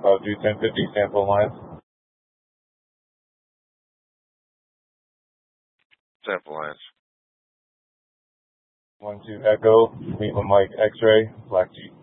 do 1050 sample lines. Sample lines. 1-2 Echo, Lima Mike X-Ray, Black Jeep.